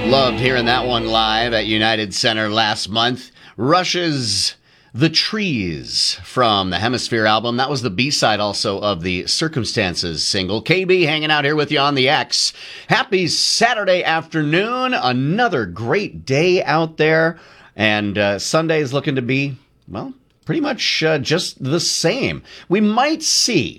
Loved hearing that one live at United Center last month. Rush's The Trees from the Hemisphere album. That was the B-side also of the Circumstances single. KB hanging out here with you on the X. Happy Saturday afternoon. Another great day out there. And Sunday is looking to be, well, pretty much just the same. We might see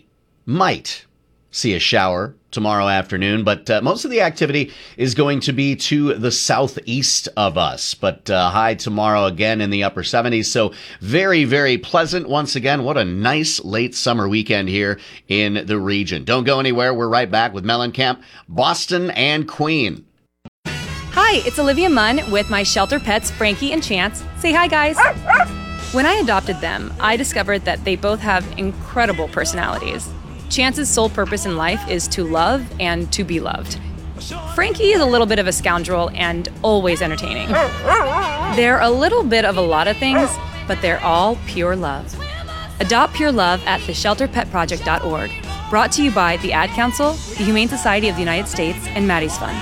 a shower tomorrow afternoon, but most of the activity is going to be to the southeast of us. But high tomorrow again in the upper 70s. So very, very pleasant. Once again, what a nice late summer weekend here in the region. Don't go anywhere. We're right back with Mellencamp, Boston, and Queen. Hi, it's Olivia Munn with my shelter pets, Frankie and Chance. Say hi, guys. When I adopted them, I discovered that they both have incredible personalities. Chance's sole purpose in life is to love and to be loved. Frankie is a little bit of a scoundrel and always entertaining. They're a little bit of a lot of things, but they're all pure love. Adopt pure love at theshelterpetproject.org. Brought to you by the Ad Council, the Humane Society of the United States, and Maddie's Fund.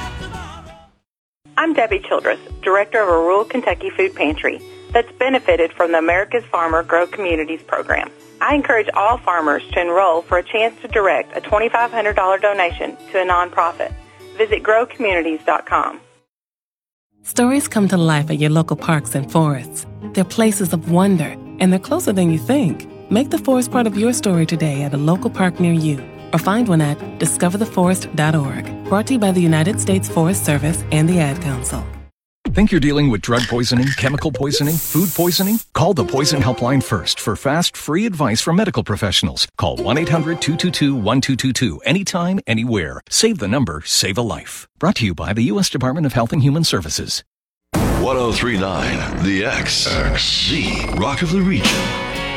I'm Debbie Childress, director of a rural Kentucky food pantry that's benefited from the America's Farmer Grow Communities program. I encourage all farmers to enroll for a chance to direct a $2,500 donation to a nonprofit. Visit growcommunities.com. Stories come to life at your local parks and forests. They're places of wonder, and they're closer than you think. Make the forest part of your story today at a local park near you, or find one at discovertheforest.org. Brought to you by the United States Forest Service and the Ad Council. Think you're dealing with drug poisoning, chemical poisoning, food poisoning? Call the Poison Helpline first for fast, free advice from medical professionals. Call 1-800-222-1222 anytime, anywhere. Save the number, save a life. Brought to you by the U.S. Department of Health and Human Services. 1039 The X, the Rock of the Region.